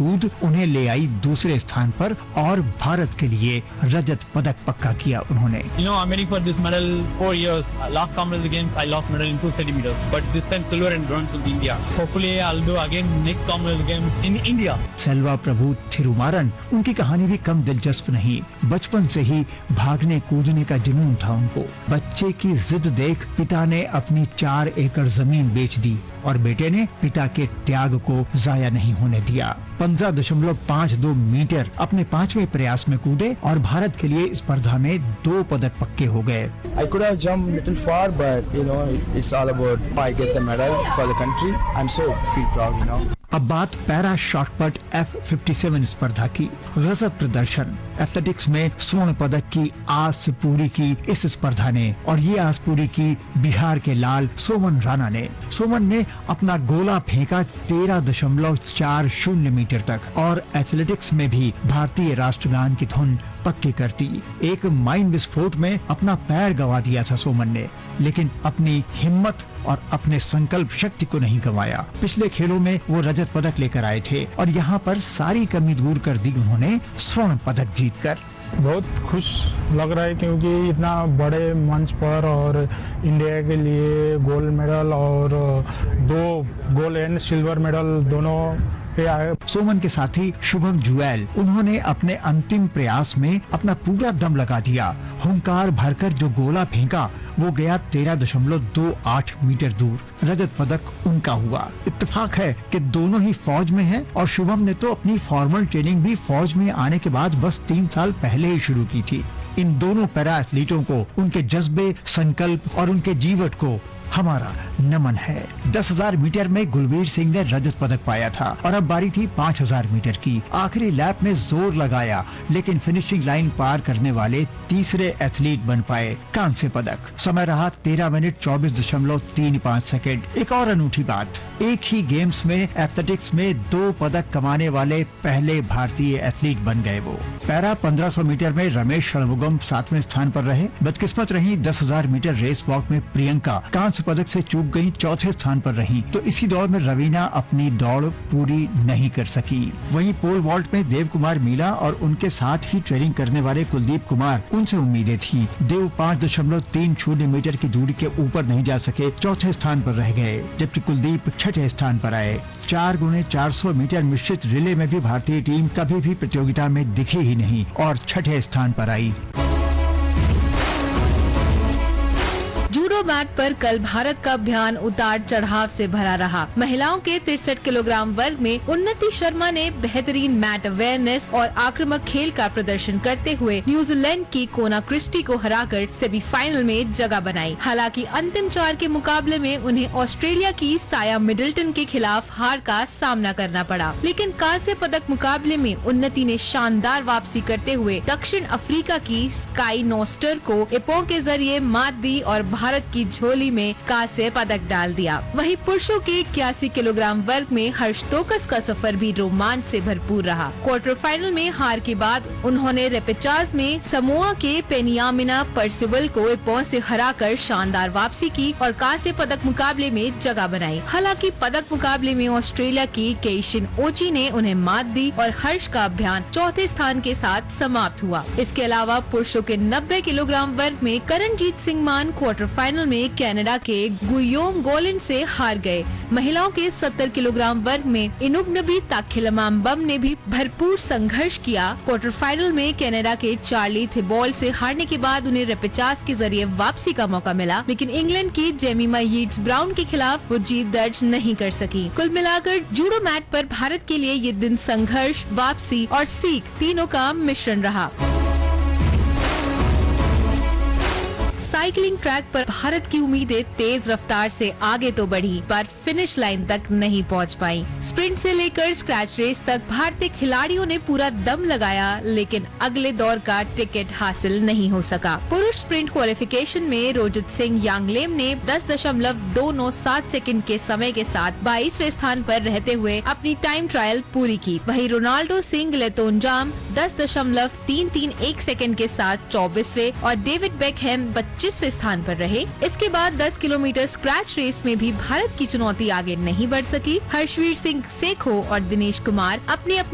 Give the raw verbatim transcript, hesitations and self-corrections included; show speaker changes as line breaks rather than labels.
कूद उन्हें ले आई दूसरे स्थान पर और भारत के लिए रजत पदक पक्का किया उन्होंने।
You know, I'm waiting for this medal four years. Last Commonwealth Games, I lost medal in two centimeters, but this time silver and bronze with India. Hopefully, I'll do again next Commonwealth Games in India.
Selva प्रभु थिरुमारन, उनकी कहानी भी कम दिलचस्प नहीं। बचपन से ही भागने कूदने का जुनून था उनको। बच्चे की जिद देख पिता ने अपनी चार एकड़ जमीन बेच दी और बेटे ने पिता के त्याग को जाया नहीं होने दिया। पंद्रह दशमलव पाँच दो मीटर अपने पांचवें प्रयास में कूदे और भारत के लिए इस स्पर्धा में दो पदक पक्के हो गए।
I could have jumped little far, but you know, it's all about I get the medal for the country. I'm so feel proud, you know.
अब बात पैरा शॉटपट एफ सत्तावन स्पर्धा की। गजब प्रदर्शन, एथलेटिक्स में स्वर्ण पदक की आस पूरी की इस स्पर्धा ने, और ये आस पूरी की बिहार के लाल सोमन राणा ने। सोमन ने अपना गोला फेंका तेरह दशमलव चार शून्य मीटर तक और एथलेटिक्स में भी भारतीय राष्ट्रगान की धुन पक्की करती। एक माइन विस्फोट में अपना पैर गंवा दिया था सोमन ने, लेकिन अपनी हिम्मत और अपने संकल्प शक्ति को नहीं गंवाया। पिछले खेलों में वो रजत पदक लेकर आए थे और यहाँ पर सारी कमी दूर कर दी उन्होंने स्वर्ण पदक जीतकर।
बहुत खुश लग रहा है क्योंकि इतना बड़े मंच पर और इंडिया के लिए गोल्ड मेडल और दो गोल्ड एंड सिल्वर मेडल दोनों पे आए।
सोमन के साथी शुभम जुएल, उन्होंने अपने अंतिम प्रयास में अपना पूरा दम लगा दिया। हुंकार भरकर जो गोला फेंका वो गया तेरह दशमलव दो आठ मीटर दूर। रजत पदक उनका हुआ। इत्तेफाक है कि दोनों ही फौज में हैं और शुभम ने तो अपनी फॉर्मल ट्रेनिंग भी फौज में आने के बाद बस तीन साल पहले ही शुरू की थी। इन दोनों पैरा एथलीटों को उनके जज्बे, संकल्प और उनके जीवट को हमारा नमन है। दस हजार मीटर में गुलवीर सिंह ने रजत पदक पाया था और अब बारी थी पाँच हजार मीटर की। आखिरी लैप में जोर लगाया, लेकिन फिनिशिंग लाइन पार करने वाले तीसरे एथलीट बन पाए कांस्य पदक। समय रहा तेरह मिनट चौबीस दशमलव तीन पाँच सेकेंड। एक और अनूठी बात, एक ही गेम्स में एथलेटिक्स में दो पदक कमाने वाले पहले भारतीय एथलीट बन गए वो। पैरा पंद्रह सौ मीटर में रमेश षणमुगम सातवें स्थान पर रहे। बदकिस्मत रही दस हजार मीटर रेस वॉक में प्रियंका कांस्य पदक से चूक गई, चौथे स्थान पर रही। तो इसी दौड़ में रवीना अपनी दौड़ पूरी नहीं कर सकी। वहीं पोल वॉल्ट में देव कुमार मीला और उनके साथ ही ट्रेनिंग करने वाले कुलदीप कुमार, उनसे उम्मीदें थी। देव पाँच दशमलव तीन शून्य मीटर की दूरी के ऊपर नहीं जा सके, चौथे स्थान पर रह गए, जबकि कुलदीप छठे स्थान पर आए। चार गुणे चार सौ मीटर मिश्रित रिले में भी भारतीय टीम कभी भी प्रतियोगिता में दिखी ही नहीं और छठे स्थान पर आई।
जूडो मैट पर कल भारत का अभियान उतार चढ़ाव से भरा रहा। महिलाओं के तिरसठ किलोग्राम वर्ग में उन्नति शर्मा ने बेहतरीन मैट अवेयरनेस और आक्रामक खेल का प्रदर्शन करते हुए न्यूजीलैंड की कोना क्रिस्टी को हराकर सेमीफाइनल में जगह बनाई। हालांकि अंतिम चार के मुकाबले में उन्हें ऑस्ट्रेलिया की साया मिडल्टन के खिलाफ हार का सामना करना पड़ा, लेकिन कांस्य पदक मुकाबले में उन्नति ने शानदार वापसी करते हुए दक्षिण अफ्रीका की स्काई नोस्टर को इपो के जरिए मात दी और भारत की झोली में कांस्य पदक डाल दिया। वहीं पुरुषों के इक्यासी किलोग्राम वर्ग में हर्ष तोकस का सफर भी रोमांच से भरपूर रहा। क्वार्टर फाइनल में हार के बाद उन्होंने रेपेचाज में समोआ के पेनियामिना परसिवल को इपो से हराकर शानदार वापसी की और कांस्य पदक मुकाबले में जगह बनाई। हालांकि पदक मुकाबले में ऑस्ट्रेलिया की केइशिन ओची ने उन्हें मात दी और हर्ष का अभियान चौथे स्थान के साथ समाप्त हुआ। इसके अलावा पुरुषों के नब्बे किलोग्राम वर्ग में करणजीत सिंह मान क्वार्टर फाइनल में कनाडा के गुयोम गोलिन से हार गए। महिलाओं के सत्तर किलोग्राम वर्ग में इनुग्नबी ताखिलमाम्बम ने भी भरपूर संघर्ष किया। क्वार्टर फाइनल में कनाडा के चार्ली थिबॉल से हारने के बाद उन्हें रेपेचाज के जरिए वापसी का मौका मिला, लेकिन इंग्लैंड की जेमिमा यीट्स ब्राउन के खिलाफ वो जीत दर्ज नहीं कर सकी। कुल मिलाकर जूडो मैट पर भारत के लिए ये दिन संघर्ष, वापसी और सीख तीनों का मिश्रण रहा। साइकिलिंग ट्रैक पर भारत की उम्मीदें तेज रफ्तार से आगे तो बढ़ी, पर फिनिश लाइन तक नहीं पहुंच पाई। स्प्रिंट से लेकर स्क्रैच रेस तक भारतीय खिलाड़ियों ने पूरा दम लगाया, लेकिन अगले दौर का टिकट हासिल नहीं हो सका। पुरुष स्प्रिंट क्वालिफिकेशन में रोजित सिंह यांगलेम ने दस दशमलव दो नौ सात सेकंड के समय के साथ बाईसवें स्थान पर रहते हुए अपनी टाइम ट्रायल पूरी की। वहीं रोनाल्डो सिंह लेतोनजाम दस दशमलव तीन तीन एक सेकंड के साथ चौबीसवें और डेविड बेकहैम पच्चीसवें स्थान पर रहे। इसके बाद दस किलोमीटर स्क्रैच रेस में भी भारत की चुनौती आगे नहीं बढ़ सकी। हर्षवीर सिंह सेखो और दिनेश कुमार अपने अपने